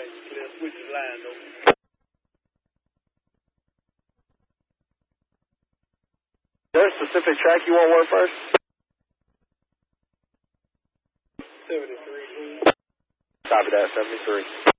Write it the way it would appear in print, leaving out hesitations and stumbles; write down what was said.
Clear, switch the line though. Is there a specific track you want to work first? 73. Copy that, 73.